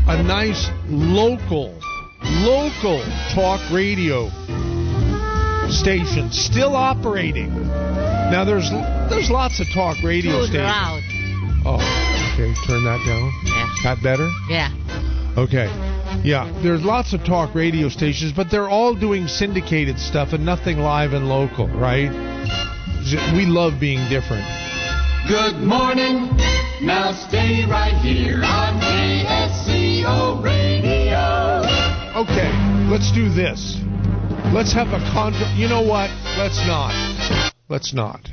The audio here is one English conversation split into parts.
a nice local talk radio station still operating. Now there's lots of talk radio Too stations. loud. Oh, okay. Turn that down. Yeah. That better? Yeah. Okay. Yeah, there's lots of talk radio stations, but they're all doing syndicated stuff and nothing live and local, right? We love being different. Good morning. Now stay right here on KSCO Radio. Okay, let's do this. Let's have a You know what? Let's not. Let's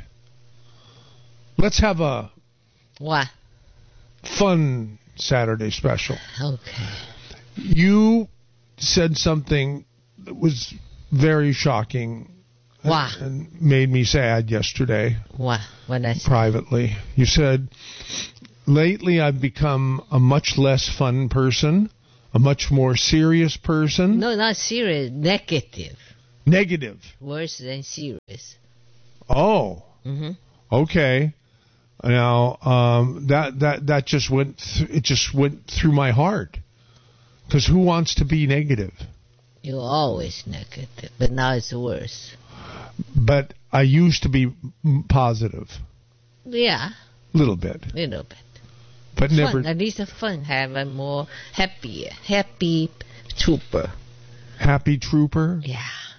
have a What? fun Saturday special. Okay. You said something that was very shocking. What? And made me sad yesterday. What? What I say? Privately. You said, lately I've become a much less fun person, a much more serious person. No, not serious. Negative. Negative. Worse than serious. Oh. Mm-hmm. Okay. Now, that just went through my heart. Because who wants to be negative? You're always negative, but now it's worse. But I used to be positive. Yeah. Little bit. Little bit. But Fun. never. At least fun. Have a more happy trooper. Happy trooper? Yeah.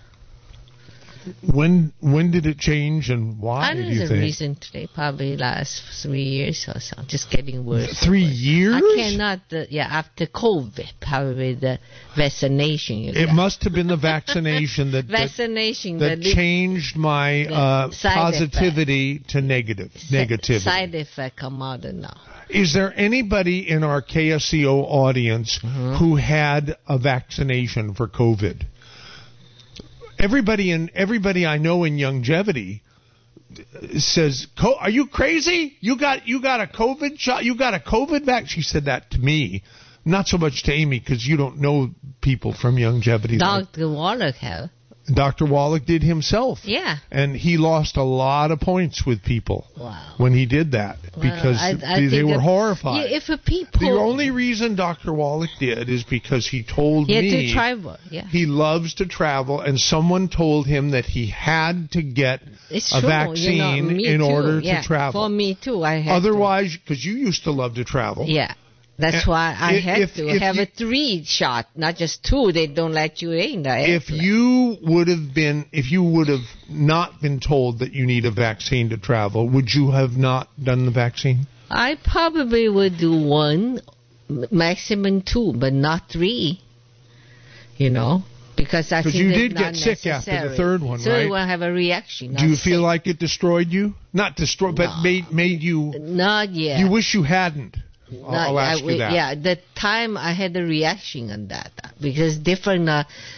When did it change and why, I do know you the think? recently, probably last 3 years or so. Just getting worse. 3 years? I cannot, after COVID, probably the vaccination. It must have been the vaccination that vaccination that changed my positivity to negativity. Side effect come out now. Is there anybody in our KSCO audience who had a vaccination for COVID? Everybody I know in longevity says, "Are you crazy? You got a COVID shot? You got a COVID vaccine?" She said that to me, not so much to Amy because you don't know people from longevity. Dr. Wallach have. Dr. Wallach did himself. Yeah. And he lost a lot of points with people when he did that because they were horrified. Yeah, if people... The only reason Dr. Wallach did is because he told me to travel. Yeah. He loves to travel, and someone told him that he had to get a vaccine in order to travel. For me too. I had Otherwise, because you used to love to travel. Yeah. That's why I had to have a 3 shot, not just 2. They don't let you in. If you would have not been told that you need a vaccine to travel, would you have not done the vaccine? I probably would do 1, maximum 2, but not 3. Because I think you did get necessary. sick after the third one, right? Third one have a reaction. Do you feel like it destroyed you? Not destroyed, but made you. Not yet. You wish you hadn't. I'll ask you that. Yeah, the time I had a reaction on that because different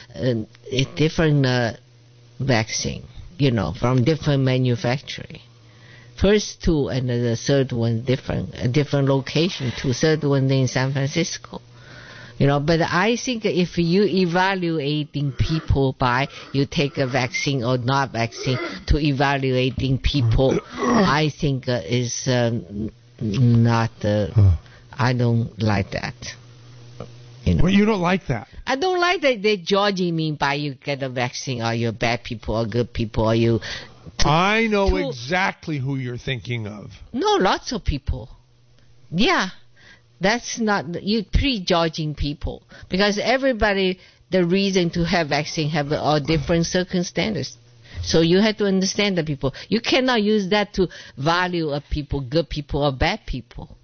vaccine, from different manufacturing. First 2 and the third one different, a different location too. Third one in San Francisco. But I think if you evaluating people by you take a vaccine or not vaccine to evaluating people, I think is not. I don't like that. Well, you don't like that. I don't like that they're judging me by you get a vaccine or you're bad people or good people or you. I know exactly who you're thinking of. No, lots of people. Yeah. That's not, you prejudging people. Because everybody, the reason to have vaccine have all different circumstances. So you have to understand the people. You cannot use that to value a people, good people or bad people.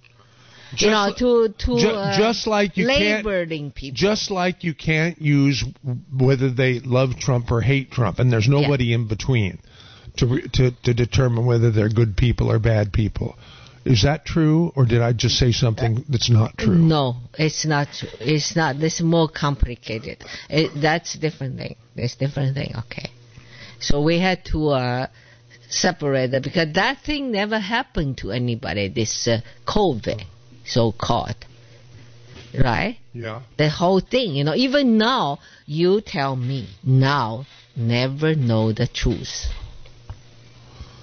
Just like you labeling people. Just like you can't use whether they love Trump or hate Trump, and there's nobody in between to determine whether they're good people or bad people. Is that true, or did I just say something that's not true? No, it's not true. It's not. It's more complicated. That's a different thing. It's different thing. Okay. So we had to separate it because that thing never happened to anybody. This COVID, so-called, right? Yeah. The whole thing, even now, you tell me now, never know the truth.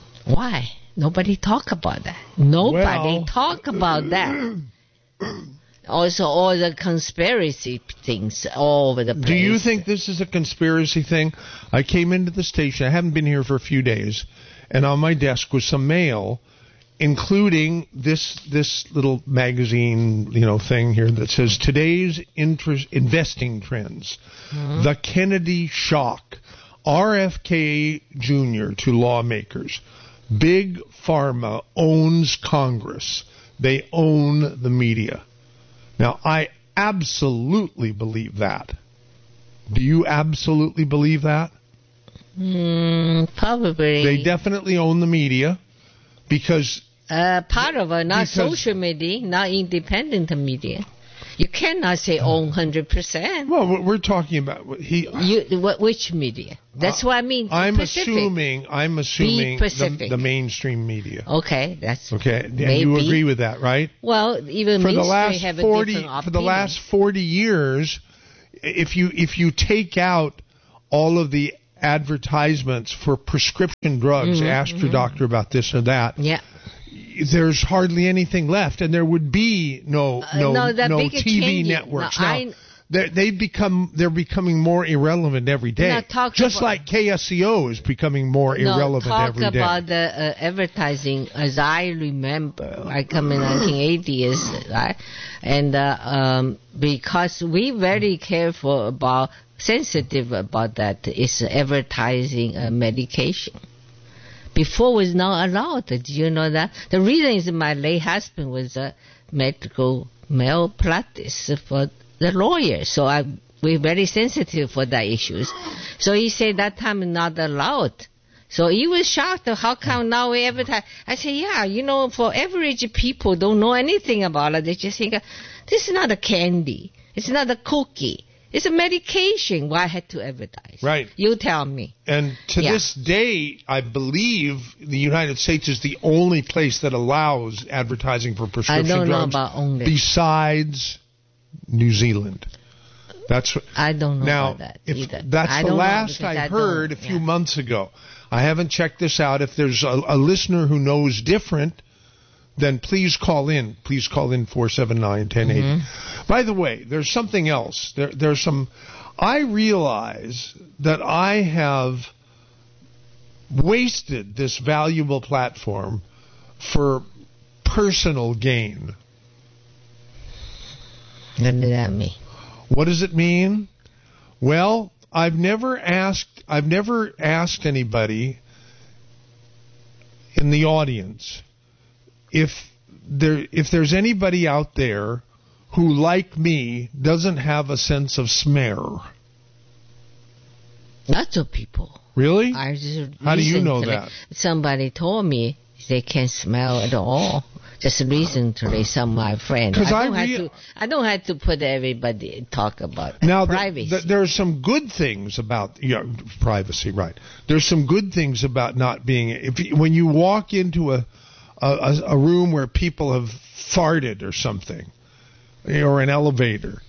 Why? Nobody talk about that. Nobody talk about that. Also, all the conspiracy things all over the place. Do you think this is a conspiracy thing? I came into the station. I haven't been here for a few days, and on my desk was some mail, including this little magazine, thing here that says today's investing trends, the Kennedy shock, RFK Jr. to lawmakers, Big Pharma owns Congress. They own the media. Now, I absolutely believe that. Do you absolutely believe that? Probably. They definitely own the media because... part of it, not social media, not independent media. You cannot say own 100%. Well, we're talking about... which media? That's what I mean. I'm assuming the mainstream media. Okay, that's... Okay, and you agree with that, right? Well, even mainstream have a different opinion. For the last 40 years, if you take out all of the advertisements for prescription drugs, ask your doctor about this or that. Yeah. There's hardly anything left, and there would be no TV networks. They're becoming more irrelevant every day. Just like KSCO is becoming more irrelevant every day. Talk about the advertising, as I remember. I come in 1980s, right? And because we very careful sensitive about that, is advertising medication. Before was not allowed. Did you know that? The reason is my late husband was a medical malpractice for the lawyer. So we're very sensitive for that issues. So he said that time not allowed. So he was shocked. How come now we advertise? I said, yeah, for average people don't know anything about it. They just think, this is not a candy. It's not a cookie. It's a medication. Why I had to advertise? Right. You tell me. And to this day, I believe the United States is the only place that allows advertising for prescription drugs. I don't know about only. Besides New Zealand. I don't know about that either. That's the last I heard a few months ago. I haven't checked this out. If there's a listener who knows different, then please call in. Please call in 479-1080. By the way, there's something else. There's some... I realize that I have wasted this valuable platform for personal gain. What does that mean? What does it mean? Well, I've never asked anybody in the audience if there's anybody out there who, like me, doesn't have a sense of smell. Lots of people. Really? How do you know that? Somebody told me they can't smell at all. Just recently, some of my friends. I don't have to put everybody talk about privacy. There are some good things about privacy, right? There's some good things about not being. When you walk into a room where people have farted or something, or an elevator,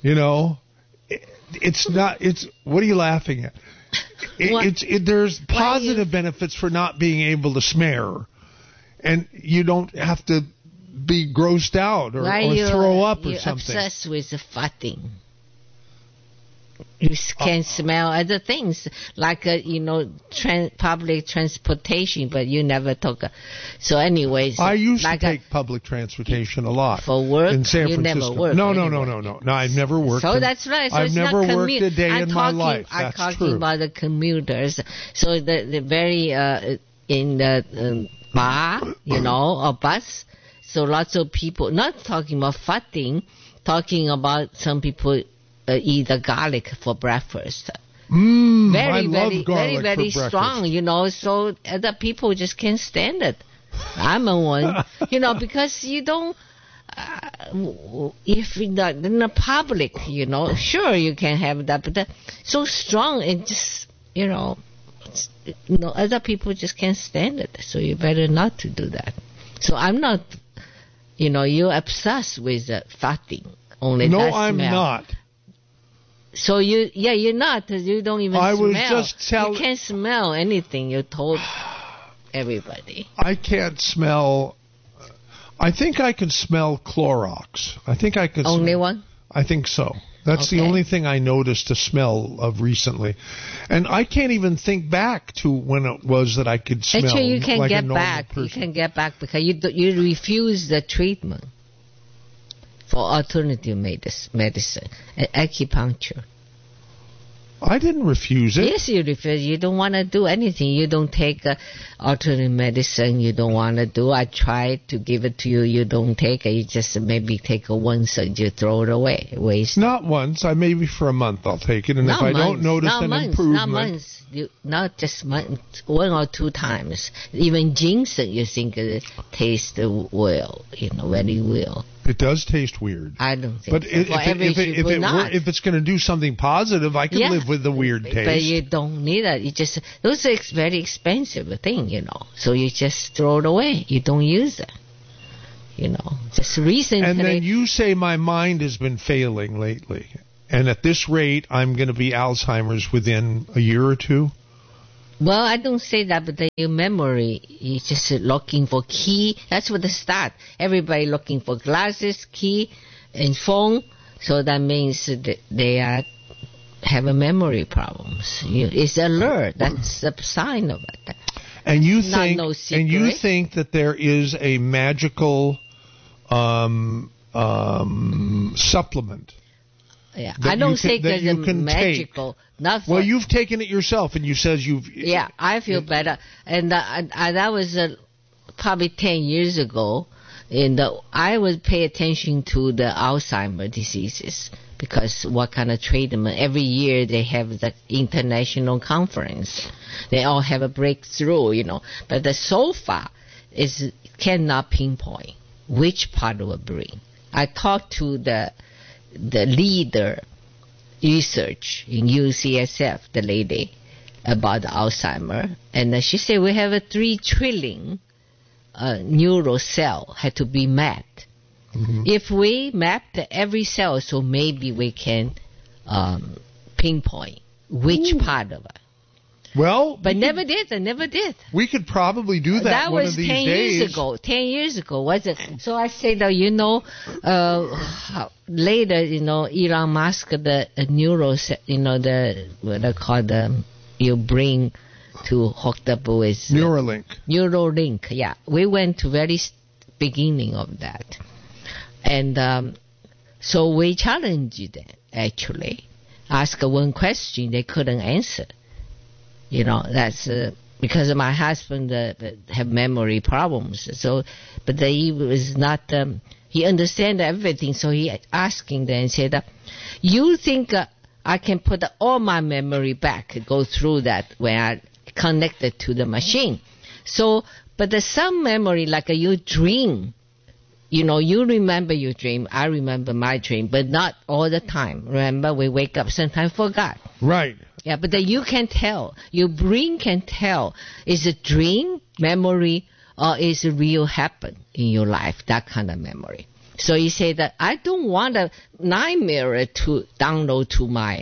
it's not. It's what are you laughing at? There's positive benefits for not being able to smell. And you don't have to be grossed out or throw up or something. You're obsessed with the farting. You can smell other things, like public transportation, but you never took. So, anyways, I used to take public transportation a lot for work. In San Francisco. Never worked. No. I've never worked. So that's right. So I've never worked a day in my life. I'm That's talking true. about the commuters. So the very in the bar, or bus. So lots of people, not talking about farting, talking about some people eat the garlic for breakfast. I love garlic very for strong, so other people just can't stand it. I'm a one, because you don't, if in the public, sure you can have that, but that's so strong and just, other people just can't stand it. So you better not to do that. So I'm not, you're obsessed with farting. Only no, that I'm smell. not. So you're not. You don't even smell. Was just you can't smell anything. You told everybody. I can't smell. I think I could smell Clorox. I think I could. Only one? I think so. That's the only thing I noticed a smell of recently. And I can't even think back to when it was that I could smell. Actually, you can like get a back. person. You can get back because you refuse the treatment for alternative medicine, acupuncture. I didn't refuse it. Yes, you refuse. You don't want to do anything. You don't take alternative medicine. You don't want to do. I tried to give it to you. You don't take it. You just maybe take it once and you throw it away. Waste. Not once. Maybe for a month I'll take it. And if I don't notice an improvement. Not months. Not just months. 1 or 2 times. Even ginseng, you think it tastes well, very well. It does taste weird. I don't think but so. If it's going to do something positive, I can live with the weird taste. But you don't need it. Those are very expensive thing, So you just throw it away. You don't use it. Just recently. And then you say my mind has been failing lately. And at this rate, I'm going to be Alzheimer's within a year or 2? Well, I don't say that, but your memory, you're just looking for key. That's what the start. Everybody looking for glasses, key, and phone. So that means that they have a memory problems. It's alert. That's a sign of it. And you think that there is a magical supplement? Yeah, I don't think there's a magical. Well, you've taken it yourself, and you said you've. Yeah, I feel better, and that was probably 10 years ago. And I would pay attention to the Alzheimer's diseases because what kind of treatment? Every year they have the international conference. They all have a breakthrough, But so far, cannot pinpoint which part of the brain. I talked to the leader research in UCSF, the lady, about the Alzheimer, and she said we have a 3 trillion neural cell had to be mapped. Mm-hmm. If we mapped every cell, so maybe we can pinpoint which part of it. Well, but never did. We could probably do that. That one was of these 10 days. years ago. 10 years ago, was it? So I said, later, Elon Musk, the neural, what they call your brain to hooked up with Neuralink. Yeah, we went to very beginning of that, and so we challenged them. Actually, ask one question they couldn't answer. That's because my husband have memory problems. So, but he was not. He understand everything, so he asking them and said, "You think I can put all my memory back, go through that when I connected to the machine? So, but there's some memory like you dream." You remember your dream. I remember my dream, but not all the time. Remember, we wake up, sometimes forgot. Right. Yeah, but then you can tell. Your brain can tell. Is it dream, memory, or is it real happen in your life? That kind of memory. So you say that I don't want a nightmare to download to my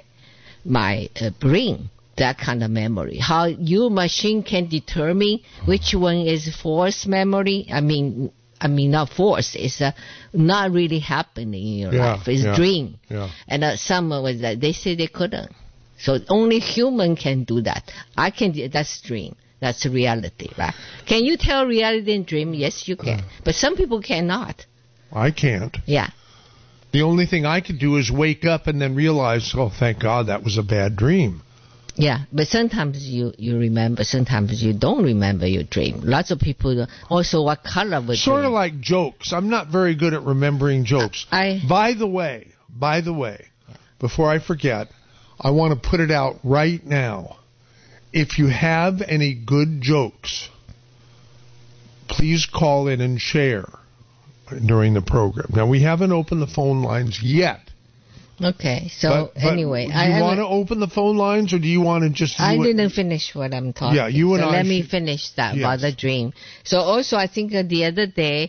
brain. That kind of memory. How your machine can determine which one is false memory. I mean, not force. It's not really happening in your life. It's dream. Yeah. And someone was that they say they couldn't. So only human can do that. I can. That's dream. That's reality, right? Can you tell reality and dream? Yes, you can. But some people cannot. I can't. Yeah. The only thing I can do is wake up and then realize, oh, thank God, that was a bad dream. Yeah, but sometimes you remember, sometimes you don't remember your dream. Lots of people also what color was sort of like jokes. I'm not very good at remembering jokes. By the way, before I forget, I want to put it out right now. If you have any good jokes, please call in and share during the program. Now, we haven't opened the phone lines yet. Okay, so but anyway. Do you want to open the phone lines, or do you want to just... I didn't finish what I'm talking. Yeah, you and so I... let me finish that about the dream. So also, I think the other day,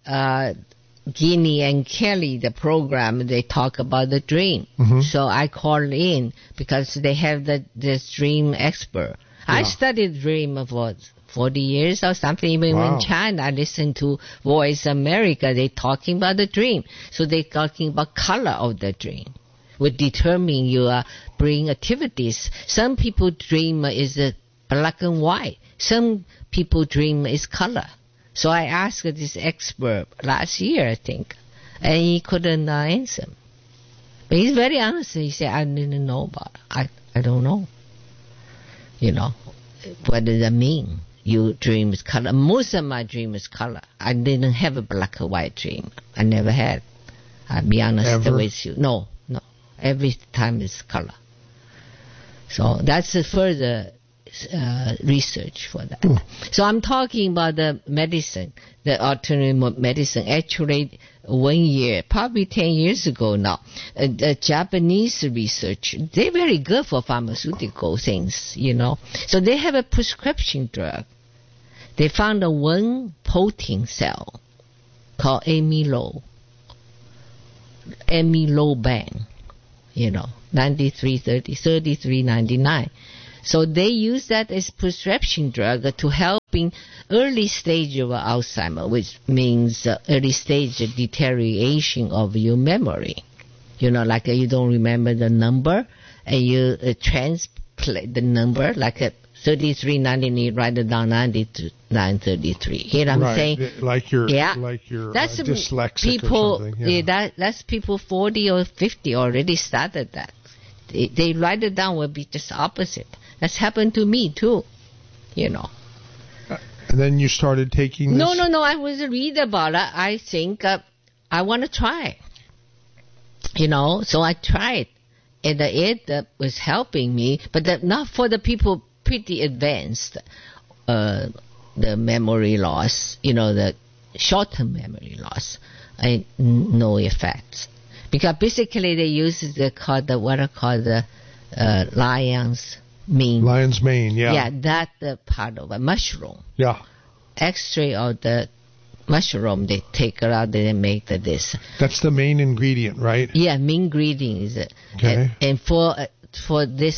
Guinea and Kelly, the program, they talk about the dream. Mm-hmm. So I called in because they have this dream expert. Yeah. I studied dream for 40 years or something. Even Wow. in China, I listen to Voice America, they talking about the dream. So they talking about color of the dream. Would determine your brain activities. Some people dream is black and white. Some people dream is color. So I asked this expert last year, I think, and he couldn't answer. But he's very honest. He said, I didn't know about it. I don't know. You know, what does that mean? You dream is color. Most of my dream is color. I didn't have a black and white dream. I never had. I'll be honest Ever? with you. No. Every time is color. So that's a further research for that. So I'm talking about the medicine, the alternative medicine. Actually, 1 year, probably 10 years ago now, the Japanese research, they're very good for pharmaceutical things, you know. So they have a prescription drug. They found one protein cell called amyloban, you know, 3399. So they use that as prescription drug to help in early stage of Alzheimer, which means early stage deterioration of your memory. You know, like you don't remember the number, and you translate the number, like 3399, write it down 933. Hear what I'm saying? Like you're that's dyslexic people, or something. Yeah. That's people 40 or 50 already started that. They write it down will be just opposite. That's happened to me too, you know. And then you started taking this? No. I was read about it. I think I want to try. You know, so I tried. And it was helping me, but not for the people pretty advanced, the memory loss, you know, the short-term memory loss, no effects. Because basically they use what are called the lion's mane. Lion's mane, yeah. Yeah, that part of a mushroom. Yeah. X-ray of the mushroom, they take it out, they make this. That's the main ingredient, right? Yeah, main ingredient is it. Okay. And for this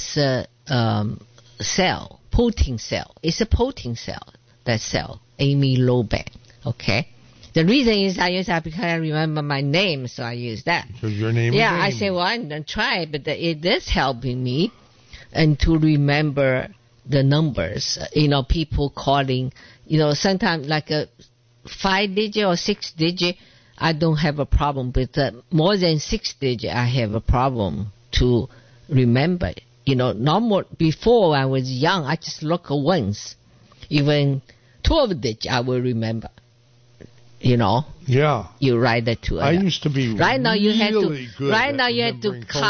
cell, protein cell, it's a protein cell, that cell, amyloban, okay? The reason is because I remember my name, so I use that. Because your name is I say, well, I'm going to try it, but it is helping me and to remember the numbers. You know, people calling, you know, sometimes like a 5-digit or 6-digit, I don't have a problem. But more than 6-digit, I have a problem to remember. You know, before I was young, I just look once. Even 12-digit, I will remember. You know, yeah, you write it to it. I used to be right now. You have to good right now. You have to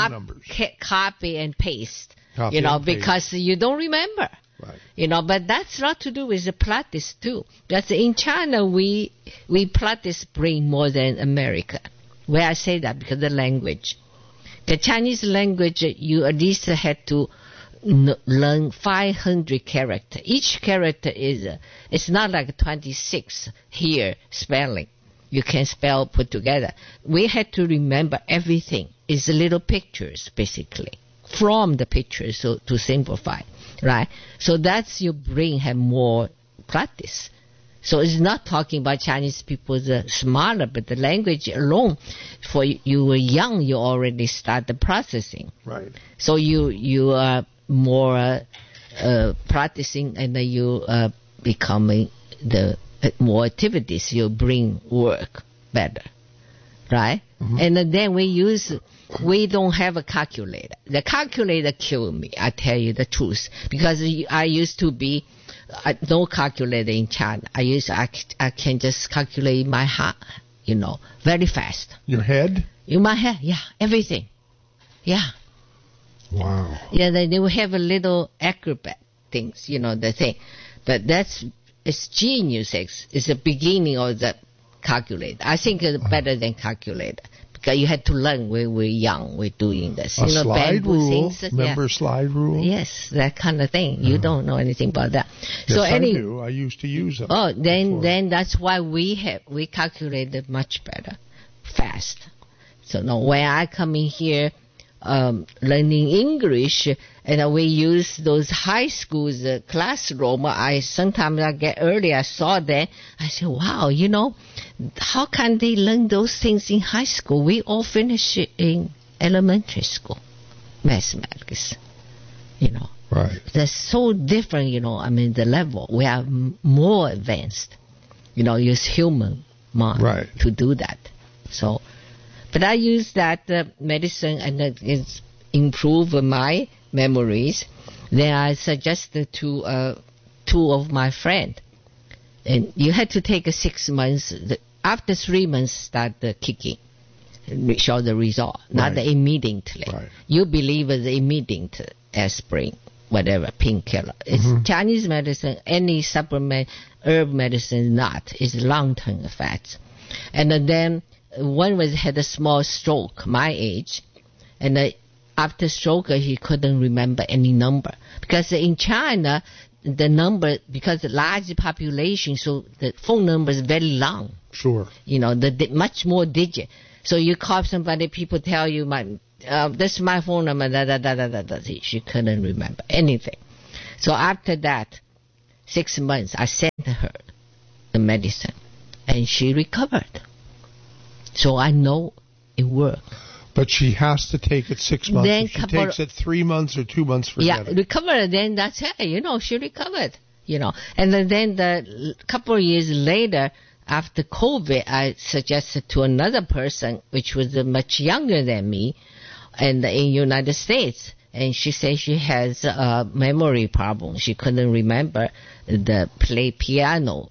copy and paste. You know, because you don't remember. Right. You know, but that's not to do with the practice too. Because in China we practice brain more than America. Where I say that because the language, the Chinese language, you at least had to learn 500 characters. Each character it's not like 26 here spelling. You can spell put together. We had to remember everything. It's little pictures basically from the pictures, so to simplify, right? So that's your brain have more practice. So it's not talking about Chinese people smarter, but the language alone, for you were young, you already started processing. Right. So you are more practicing, and then you becoming the more activities. Your brain work better, right? Mm-hmm. And then we don't have a calculator. The calculator killed me. I tell you the truth, because I used to be no calculator in China. I can just calculate my heart, you know, very fast. Your head? In my head, yeah, everything, yeah. Wow. Yeah, they will have a little acrobat things, you know, the thing. But it's genius. It's the beginning of the calculator. I think it's better than calculator. Because you had to learn when we're young, we're doing this. A slide rule? Things, Remember slide rule? Yes, that kind of thing. You don't know anything about that. Yes, I do. I used to use them. Oh, then that's why we calculated much better, fast. So now when I come in here, learning English, and we use those high schools classroom. Sometimes I get early, I saw that. I said, wow, how can they learn those things in high school? We all finish it in elementary school, mathematics, Right. That's so different, the level. We are more advanced, use human mind to do that. So, but I use that medicine and it's improve my memories. Then I suggested to two of my friends, and you had to take 6 months. After 3 months, start kicking, show the result, not immediately. Right. You believe it's immediate aspirin, whatever, painkiller. It's Chinese medicine, any supplement, herb medicine, not. It's long-term effects. And then one had a small stroke, my age, and after stroke he couldn't remember any number, because in China the number, because the large population, so the phone number is very long. Sure. The much more digit. So you call somebody, people tell you this is my phone number, She couldn't remember anything. So after that 6 months, I sent her the medicine, and she recovered. So I know it worked. But she has to take it 6 months. Then if she takes it 3 months or 2 months, forget it. Recovered, then that's it. She recovered. And then the couple of years later, after COVID, I suggested to another person, which was much younger than me, and in United States. And she said she has a memory problem. She couldn't remember play piano.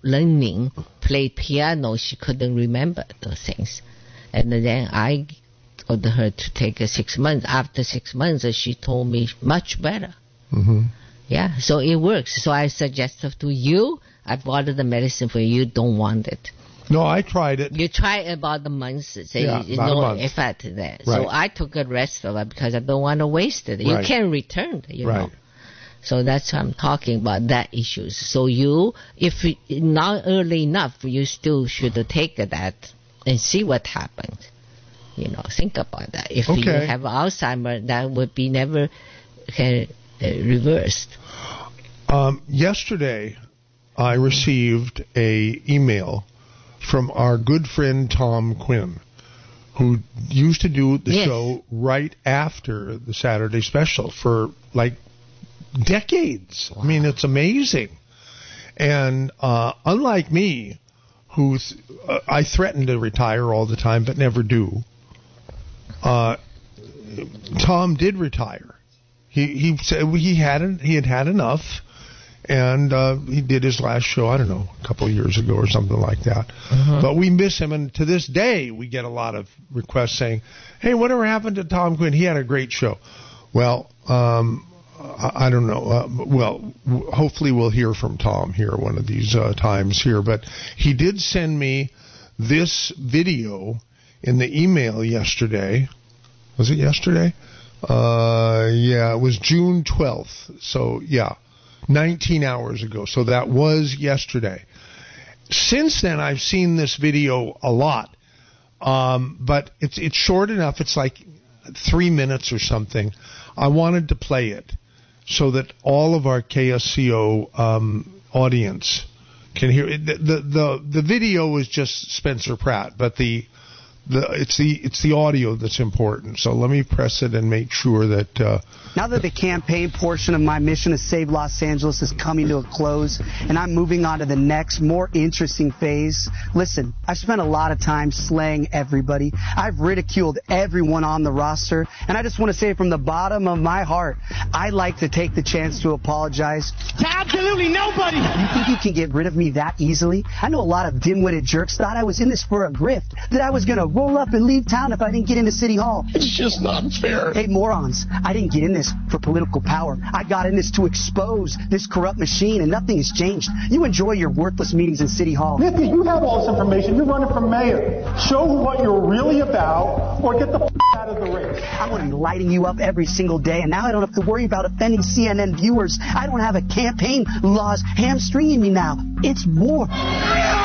She couldn't remember those things. And then I told her to take 6 months. After 6 months, she told me much better. Mm-hmm. Yeah, so it works. So I suggested to you, I bought the medicine for you, don't want it. No, I tried it. You tried about the month, say about no a month. effect there. Right. So I took the rest of it because I don't want to waste it. You can't return it, know. So that's what I'm talking about, that issues. So if not early enough, you still should take that and see what happens. Think about that. If you have Alzheimer's, that would be never reversed. Yesterday, I received a email from our good friend Tom Quinn, who used to do the show right after the Saturday special for like decades. Wow. I mean, it's amazing. And unlike me, I threaten to retire all the time but never do, Tom did retire. He said he had had enough. And he did his last show, I don't know, a couple of years ago or something like that. Uh-huh. But we miss him, and to this day we get a lot of requests saying, hey, whatever happened to Tom Quinn? He had a great show. Well, I don't know. Hopefully we'll hear from Tom here one of these times here. But he did send me this video in the email yesterday. Was it yesterday? Yeah, it was June 12th. So, yeah. 19 hours ago. So that was yesterday. Since then, I've seen this video a lot. But it's short enough. It's like 3 minutes or something. I wanted to play it so that all of our KSCO audience can hear it. The video is just Spencer Pratt, but it's the audio that's important. So let me press it and make sure that. Now that the campaign portion of my mission to save Los Angeles is coming to a close, and I'm moving on to the next, more interesting phase, listen, I've spent a lot of time slaying everybody. I've ridiculed everyone on the roster, and I just want to say from the bottom of my heart, I'd like to take the chance to apologize to absolutely nobody. You think you can get rid of me that easily? I know a lot of dim-witted jerks thought I was in this for a grift, that I was going to roll up and leave town if I didn't get into City Hall. It's just not fair. Hey, morons, I didn't get in this for political power. I got in this to expose this corrupt machine, and nothing has changed. You enjoy your worthless meetings in City Hall. Nifty, you have all this information. You're running for mayor. Show what you're really about, or get the out of the race. I'm going to be lighting you up every single day, and now I don't have to worry about offending CNN viewers. I don't have a campaign laws hamstringing me now. It's war.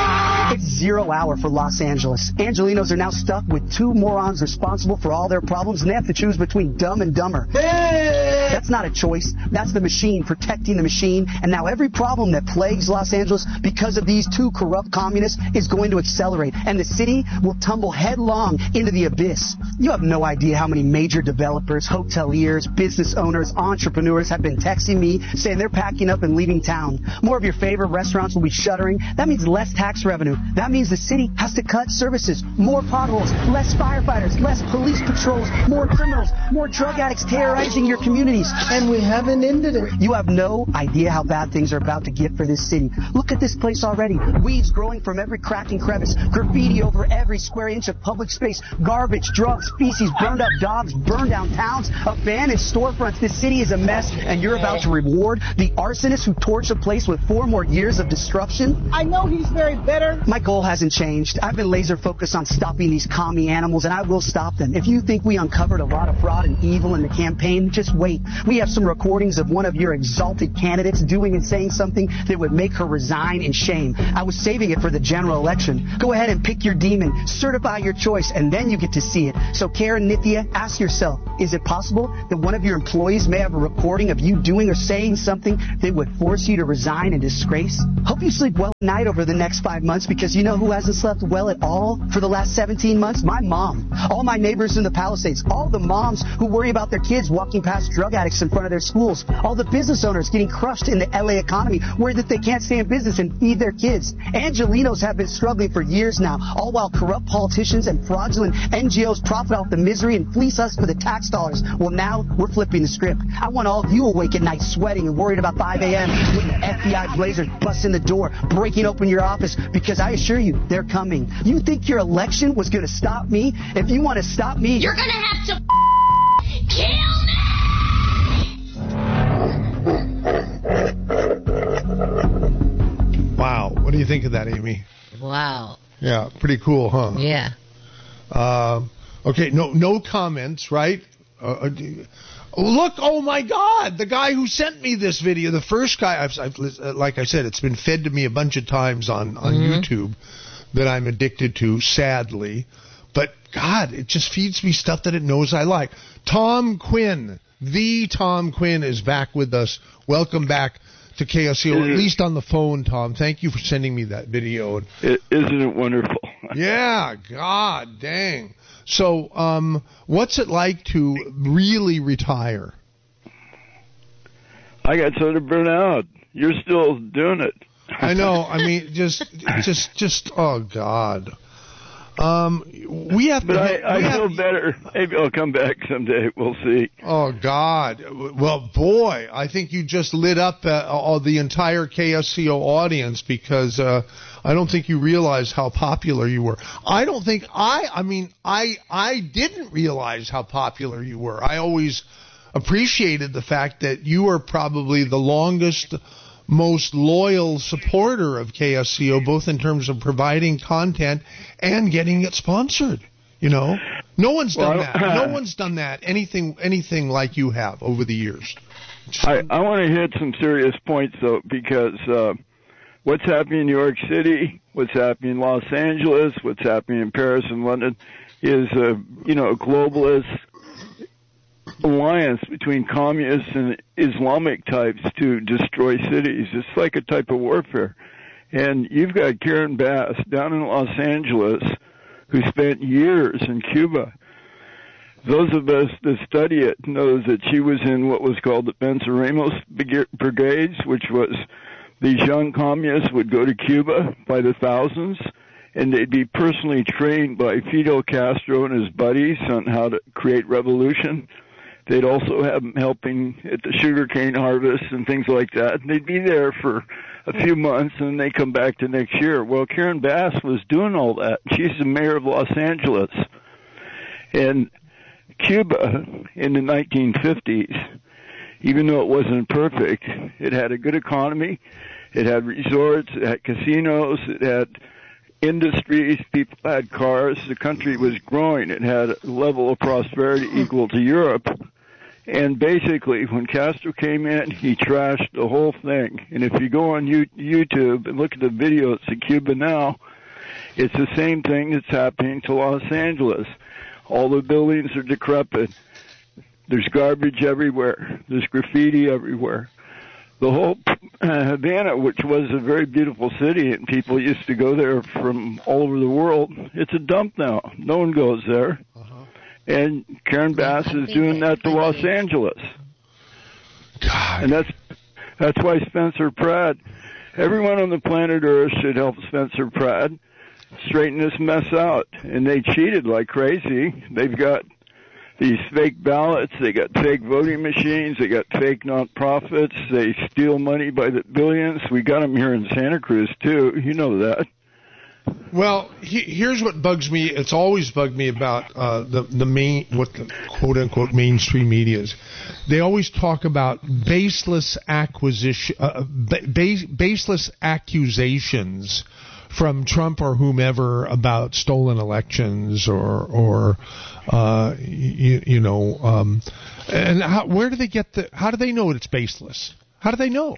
It's 0 hour for Los Angeles. Angelinos are now stuck with 2 morons responsible for all their problems, and they have to choose between dumb and dumber. That's not a choice. That's the machine protecting the machine. And now every problem that plagues Los Angeles because of these 2 corrupt communists is going to accelerate. And the city will tumble headlong into the abyss. You have no idea how many major developers, hoteliers, business owners, entrepreneurs have been texting me saying they're packing up and leaving town. More of your favorite restaurants will be shuttering. That means less tax revenue. That means the city has to cut services, more potholes, less firefighters, less police patrols, more criminals, more drug addicts terrorizing your communities. And we haven't ended it. You have no idea how bad things are about to get for this city. Look at this place already. Weeds growing from every crack and crevice, graffiti over every square inch of public space, garbage, drugs, feces, burned up dogs, burned down towns, abandoned storefronts. This city is a mess, and you're about to reward the arsonists who torched the place with 4 more years of destruction? I know he's very bitter. My goal hasn't changed. I've been laser focused on stopping these commie animals, and I will stop them. If you think we uncovered a lot of fraud and evil in the campaign, just wait. We have some recordings of one of your exalted candidates doing and saying something that would make her resign in shame. I was saving it for the general election. Go ahead and pick your demon, certify your choice, and then you get to see it. So Karen Nithya, ask yourself, is it possible that one of your employees may have a recording of you doing or saying something that would force you to resign in disgrace? Hope you sleep well at night over the next 5 months, because you know who hasn't slept well at all for the last 17 months? My mom. All my neighbors in the Palisades. All the moms who worry about their kids walking past drug addicts in front of their schools. All the business owners getting crushed in the LA economy, worried that they can't stay in business and feed their kids. Angelinos have been struggling for years now, all while corrupt politicians and fraudulent NGOs profit off the misery and fleece us for the tax dollars. Well, now we're flipping the script. I want all of you awake at night sweating and worried about 5 a.m. when the FBI blazers bust in the door, breaking open your office, because I assure you, they're coming. You think your election was going to stop me? If you want to stop me, you're going to have to kill me! Wow. What do you think of that, Amy? Wow. Yeah, pretty cool, huh? Yeah. Okay, no comments, right? Look, oh my God, the guy who sent me this video, the first guy, like I said, it's been fed to me a bunch of times on YouTube that I'm addicted to, sadly. But God, it just feeds me stuff that it knows I like. Tom Quinn, the Tom Quinn, is back with us. Welcome back to KSCO, at least on the phone, Tom. Thank you for sending me that video. Isn't it wonderful? Yeah, God dang. So, what's it like to really retire? I got so to burn out. You're still doing it. I know. I mean, just. Oh God. We have. But I feel better. Maybe I'll come back someday. We'll see. Oh God. Well, boy, I think you just lit up the entire KSCO audience, because I don't think you realize how popular you were. I don't think I didn't realize how popular you were. I always appreciated the fact that you were probably the longest, most loyal supporter of KSCO, both in terms of providing content and getting it sponsored. You know, no one's done that. No one's done that. Anything like you have over the years. I want to hit some serious points though, because what's happening in New York City, what's happening in Los Angeles, what's happening in Paris and London is a globalist alliance between communists and Islamic types to destroy cities. It's like a type of warfare. And you've got Karen Bass down in Los Angeles who spent years in Cuba. Those of us that study it know that she was in what was called the Venceremos Brigades, which was these young communists would go to Cuba by the thousands, and they'd be personally trained by Fidel Castro and his buddies on how to create revolution. They'd also have them helping at the sugarcane harvest and things like that. And they'd be there for a few months, and then they come back to next year. Well, Karen Bass was doing all that. She's the mayor of Los Angeles. And Cuba in the 1950s, even though it wasn't perfect, it had a good economy. It had resorts, it had casinos, it had industries, people had cars. The country was growing. It had a level of prosperity equal to Europe. And basically, when Castro came in, he trashed the whole thing. And if you go on YouTube and look at the videos of Cuba now, It's the same thing that's happening to Los Angeles. All the buildings are decrepit. There's garbage everywhere. There's graffiti everywhere. The whole Havana, which was a very beautiful city, and people used to go there from all over the world, it's a dump now. No one goes there. And Karen Bass is doing that to Los Angeles. God. And that's why Spencer Pratt, everyone on the planet Earth should help Spencer Pratt straighten this mess out. And they cheated like crazy. They've got these fake ballots, they got fake voting machines, they got fake nonprofits, they steal money by the billions. We got them here in Santa Cruz too. You know that. Well, here's what bugs me. It's always bugged me about the main, what the quote unquote mainstream media is. They always talk about baseless accusations from Trump or whomever about stolen elections or and where do they get how do they know it's baseless? How do they know?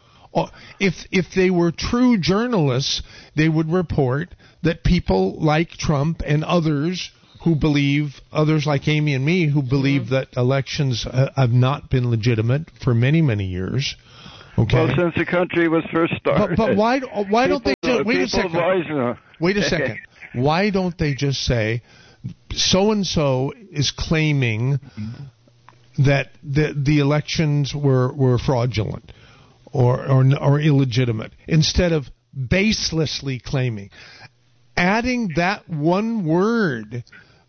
If they were true journalists, they would report that people like Trump and others like Amy and me, who believe that elections have not been legitimate for many, many years. Okay. Well, since the country was first started. But why don't they just wait a second? Wait a second. Why don't they just say so and so is claiming that the elections were fraudulent or illegitimate, instead of baselessly claiming? Adding that one word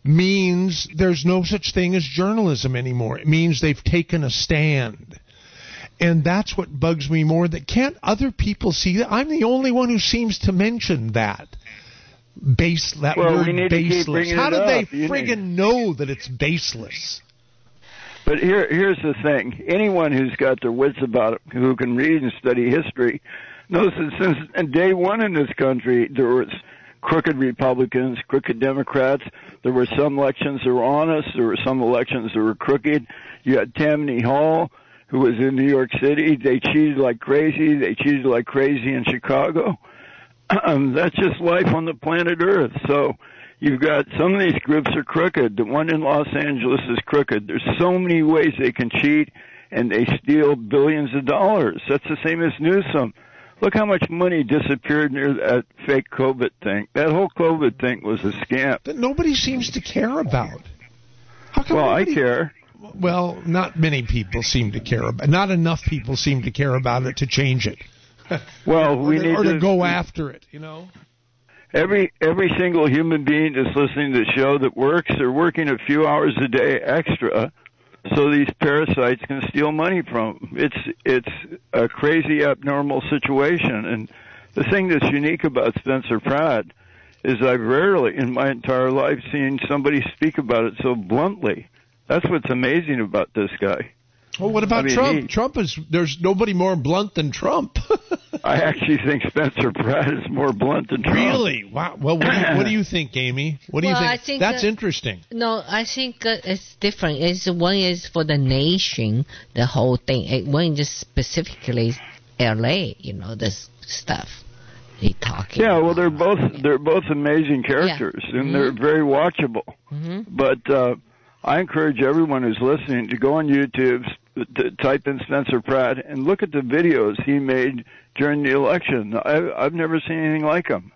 means there's no such thing as journalism anymore. It means they've taken a stand. And that's what bugs me more. That can't other people see that? I'm the only one who seems to mention that. Word baseless. How do they friggin' know that it's baseless? But here's the thing. Anyone who's got their wits about it, who can read and study history, knows that since day one in this country, there was crooked Republicans, crooked Democrats. There were some elections that were honest. There were some elections that were crooked. You had Tammany Hall, who was in New York City. They cheated like crazy. They cheated like crazy in Chicago. That's just life on the planet Earth. So you've got some of these groups are crooked. The one in Los Angeles is crooked. There's so many ways they can cheat, and they steal billions of dollars. That's the same as Newsom. Look how much money disappeared near that fake COVID thing. That whole COVID thing was a scam. That nobody seems to care about. How come I care. Well, not many people seem to care about. Not enough people seem to care about it to change it. Well, we need to go after it. You know. Every single human being that's listening to the show that works, they're working a few hours a day extra, so these parasites can steal money from them. It's a crazy, abnormal situation. And the thing that's unique about Spencer Pratt is I've rarely in my entire life seen somebody speak about it so bluntly. That's what's amazing about this guy. Well, what about Trump? There's nobody more blunt than Trump. I actually think Spencer Pratt is more blunt than Trump. Really? Wow. Well, what do you think, Amy? What do you think? I think that's interesting. No, I think it's different. One is for the nation, the whole thing. One just specifically L.A., this stuff they talking. Yeah, well, they're both amazing characters, and they're very watchable. But I encourage everyone who's listening to go on YouTube, to type in Spencer Pratt, and look at the videos he made during the election. I've never seen anything like them.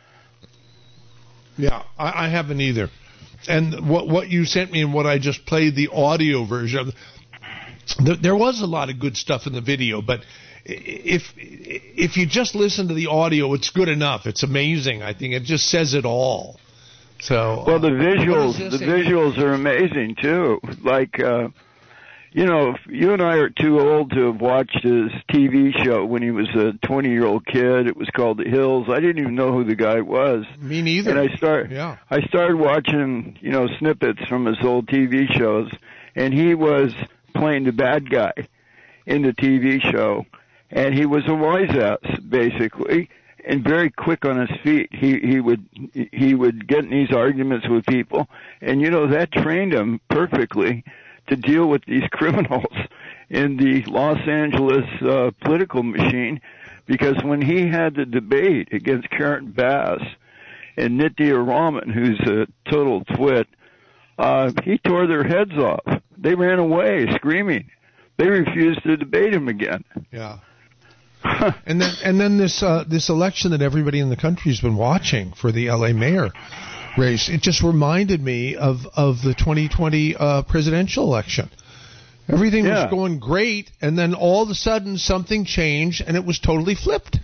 Yeah, I haven't either. And what you sent me and what I just played, the audio version, there was a lot of good stuff in the video, but if you just listen to the audio, it's good enough. It's amazing. I think it just says it all. So, well, the visuals are amazing too. Like, if you and I are too old to have watched his TV show when he was a 20-year-old kid. It was called The Hills. I didn't even know who the guy was. Me neither. And I started watching, snippets from his old TV shows, and he was playing the bad guy in the TV show, and he was a wise ass, basically. And very quick on his feet. He would get in these arguments with people, and that trained him perfectly to deal with these criminals in the Los Angeles political machine. Because when he had the debate against Karen Bass, and Nitya Raman, who's a total twit, he tore their heads off. They ran away screaming. They refused to debate him again. Yeah. and then this election that everybody in the country's been watching for the LA mayor race, it just reminded me of the 2020 presidential election. Everything was going great, and then all of a sudden something changed, and it was totally flipped.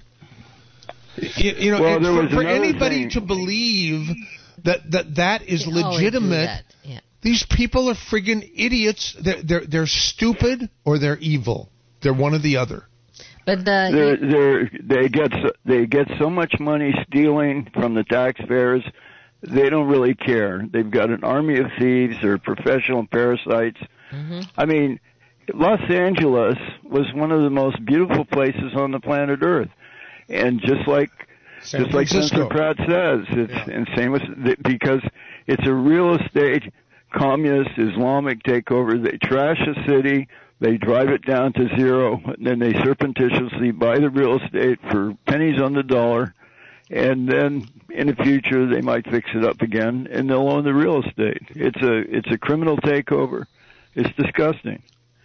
For anybody to believe that is legitimate, these people are friggin' idiots. They're stupid or they're evil. They're one or the other. But they get so much money stealing from the taxpayers. They don't really care. They've got an army of thieves. They're professional parasites. Mm-hmm. I mean, Los Angeles was one of the most beautiful places on the planet Earth, and just like Spencer Pratt says, it's insane because it's a real estate communist Islamic takeover. They trash the city, they drive it down to zero, and then they surreptitiously buy the real estate for pennies on the dollar, and then in the future they might fix it up again, and they'll own the real estate. It's a criminal takeover. It's disgusting.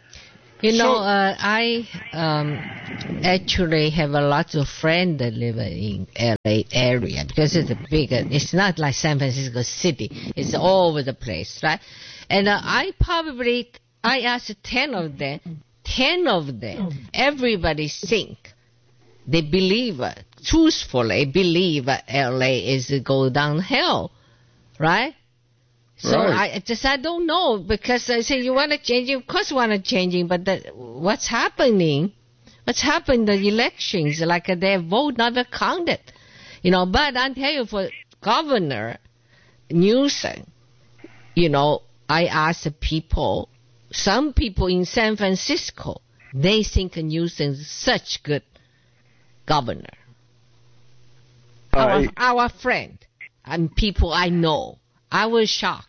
I actually have a lot of friends that live in LA area because it's bigger. It's not like San Francisco City. It's all over the place, right? And I asked 10 of them, everybody think, they believe, truthfully believe LA is go downhill, right? So I don't know, because I say you want to change it, of course you want to change it, but what's happening, the elections, like their vote never counted, but I'll tell you, for Governor Newsom, I asked people, some people in San Francisco, they think Newsom is such good governor. Our friend and people I know, I was shocked.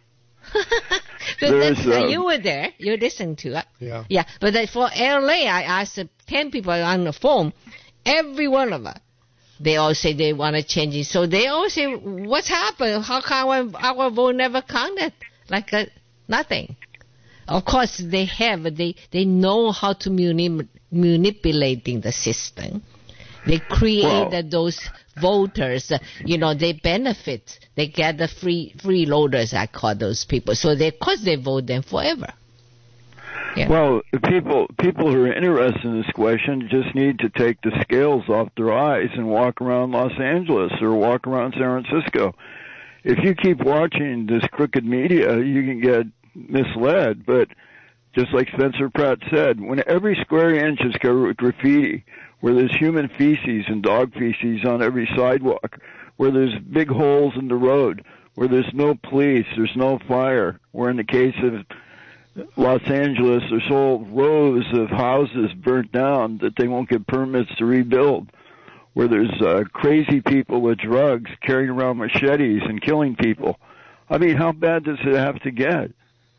You were there. You listened to it. Yeah. But for LA, I asked 10 people on the phone. Every one of them, they all say they want to change it. So they all say, "What's happened? How come our vote never counted?" Like nothing. Of course, they know how to manipulating the system. They created those voters, they benefit. They get the freeloaders, I call those people. So of course they vote them forever. Yeah. Well, people who are interested in this question just need to take the scales off their eyes and walk around Los Angeles or walk around San Francisco. If you keep watching this crooked media, you can get misled. But just like Spencer Pratt said, when every square inch is covered with graffiti, where there's human feces and dog feces on every sidewalk, where there's big holes in the road, where there's no police, there's no fire, where in the case of Los Angeles, there's whole rows of houses burnt down that they won't get permits to rebuild, where there's crazy people with drugs carrying around machetes and killing people. I mean, how bad does it have to get?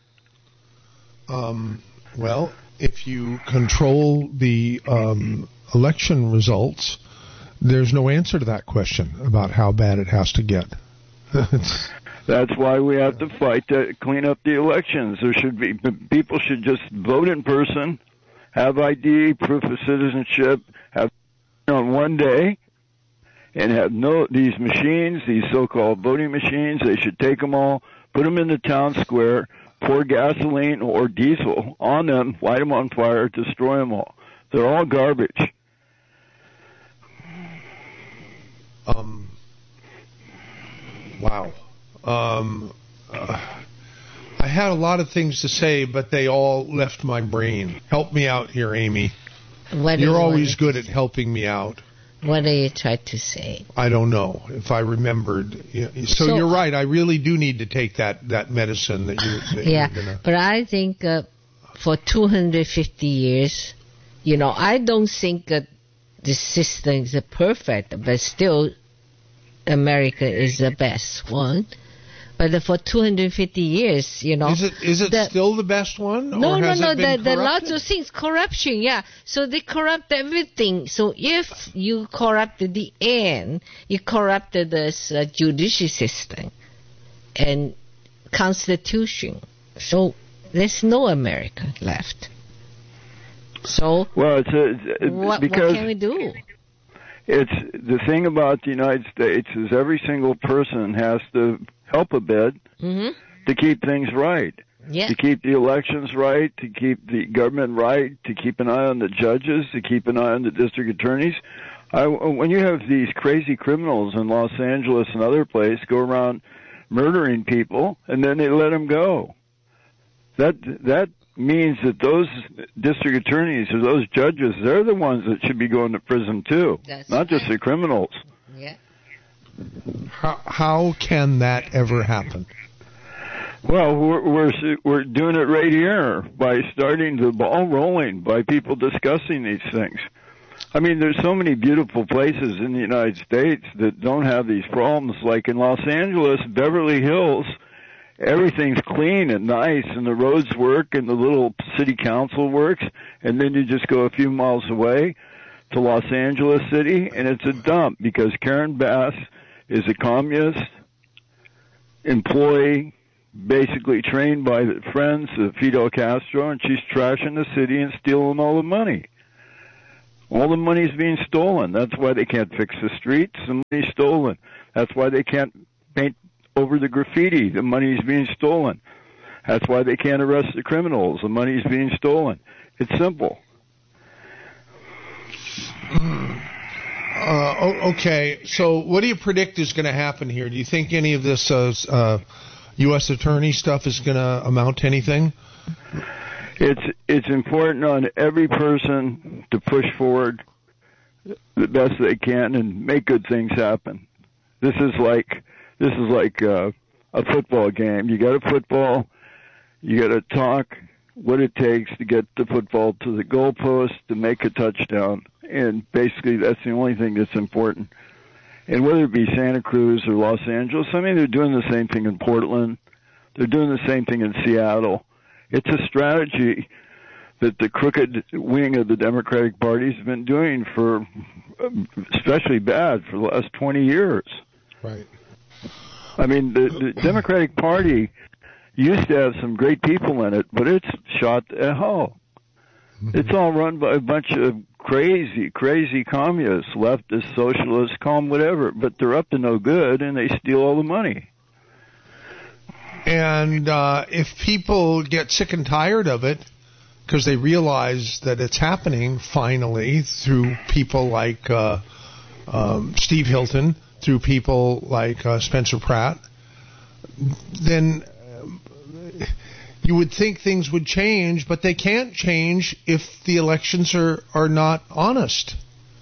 Well, if you control the election results, there's no answer to that question about how bad it has to get. That's why we have to fight to clean up the elections. People should just vote in person, have ID, proof of citizenship, have on one day, and have these machines, these so-called voting machines. They should take them all, put them in the town square, pour gasoline or diesel on them, light them on fire, destroy them all. They're all garbage. Wow. I had a lot of things to say, but they all left my brain. Help me out here, Amy. You're always good at helping me out. What do you try to say? I don't know if I remembered. So you're right. I really do need to take that medicine that you're gonna... But I think for 250 years, I don't think the system is perfect, but still America is the best one. But for 250 years, Is it still the best one? No. There are lots of things. Corruption, yeah. So they corrupt everything. So if you corrupted the end, you corrupted this judicial system and constitution. So there's no America left. So well, what can we do? It's the thing about the United States is every single person has to help a bit to keep things right. Yeah. To keep the elections right, to keep the government right, to keep an eye on the judges, to keep an eye on the district attorneys. When you have these crazy criminals in Los Angeles and other places go around murdering people and then they let them go, that means that those district attorneys or those judges, they're the ones that should be going to prison too, not just the criminals. Yeah. How can that ever happen? Well, we're doing it right here by starting the ball rolling, by people discussing these things. I mean, there's so many beautiful places in the United States that don't have these problems. Like in Los Angeles, Beverly Hills, everything's clean and nice, and the roads work, and the little city council works, and then you just go a few miles away to Los Angeles City, and it's a dump because Karen Bass is a communist employee, basically trained by the friends of Fidel Castro, and she's trashing the city and stealing all the money. All the money's being stolen. That's why they can't fix the streets. The money's stolen. That's why they can't paint over the graffiti. The money's being stolen. That's why they can't arrest the criminals. The money's being stolen. It's simple. Okay, so what do you predict is going to happen here? Do you think any of this U.S. attorney stuff is going to amount to anything? It's important on every person to push forward the best they can and make good things happen. This is like a football game. You got a football, you got to talk what it takes to get the football to the goalpost to make a touchdown, and basically that's the only thing that's important. And whether it be Santa Cruz or Los Angeles, I mean, they're doing the same thing in Portland. They're doing the same thing in Seattle. It's a strategy that the crooked wing of the Democratic Party has been doing for, especially bad, for the last 20 years. Right. I mean, the Democratic Party used to have some great people in it, but it's shot to hell. It's all run by a bunch of crazy communists, leftists, socialists, call them whatever, but they're up to no good, and they steal all the money. And if people get sick and tired of it, because they realize that it's happening finally through people like Steve Hilton, through people like Spencer Pratt, then you would think things would change, but they can't change if the elections are not honest.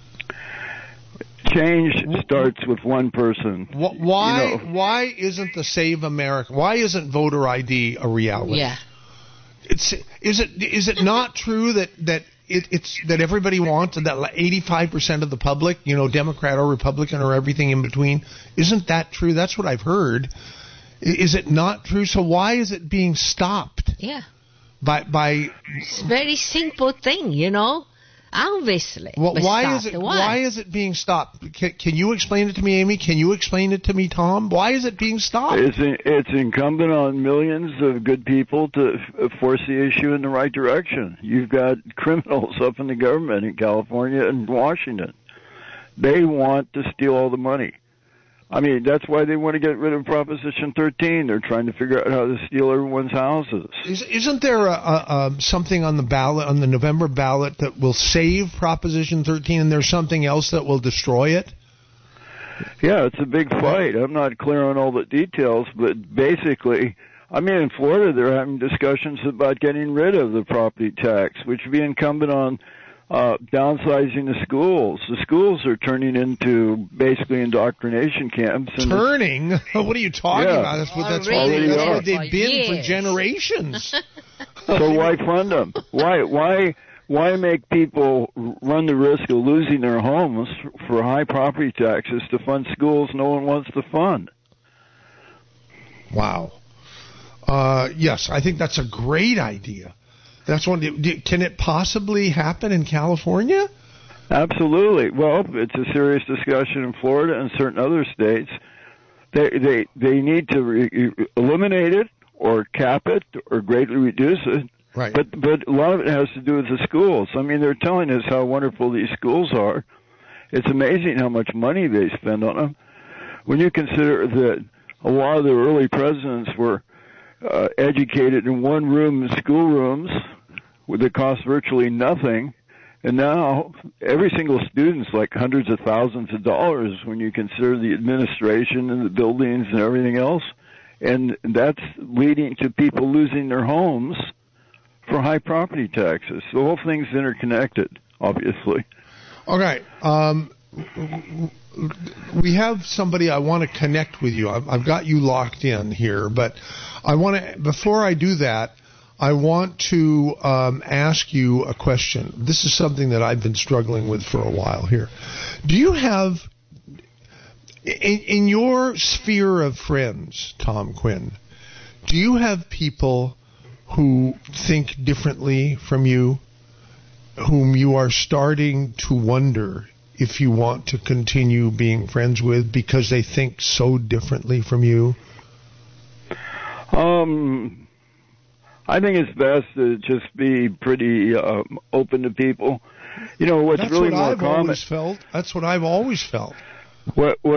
Change starts with one person. Why isn't the Save America? Why isn't voter ID a reality? Yeah. Is it not true that it's that everybody wants, and that 85% of the public, Democrat or Republican or everything in between? Isn't that true? That's what I've heard. Is it not true? So why is it being stopped? Yeah. By it's a very simple thing, Obviously. Well, why is it being stopped? Can you explain it to me, Amy? Can you explain it to me, Tom? Why is it being stopped? It's incumbent on millions of good people to force the issue in the right direction. You've got criminals up in the government in California and Washington. They want to steal all the money. I mean, that's why they want to get rid of Proposition 13. They're trying to figure out how to steal everyone's houses. Isn't there something on the ballot, on the November ballot, that will save Proposition 13, and there's something else that will destroy it? Yeah, it's a big fight. I'm not clear on all the details, but basically, I mean, in Florida, they're having discussions about getting rid of the property tax, which would be incumbent on downsizing the schools. The schools are turning into basically indoctrination camps. Turning? What are you talking about? That's what they've been for generations. So why fund them? Why make people run the risk of losing their homes for high property taxes to fund schools no one wants to fund? Wow. Yes, I think that's a great idea. That's one. Can it possibly happen in California? Absolutely. Well, it's a serious discussion in Florida and certain other states. They need to eliminate it or cap it or greatly reduce it. Right. But a lot of it has to do with the schools. I mean, they're telling us how wonderful these schools are. It's amazing how much money they spend on them. When you consider that a lot of the early presidents were educated in one-room schoolrooms that cost virtually nothing, and now every single student's like hundreds of thousands of dollars when you consider the administration and the buildings and everything else, and that's leading to people losing their homes for high property taxes. The whole thing's interconnected, obviously. All right. We have somebody I want to connect with you. I've got you locked in here, but I want to, before I do that, I want to ask you a question. This is something that I've been struggling with for a while here. Do you have, in your sphere of friends, Tom Quinn, do you have people who think differently from you, whom you are starting to wonder if you want to continue being friends with because they think so differently from you? I think it's best to just be pretty open to people. You know, what's really more common. That's what I've always felt. What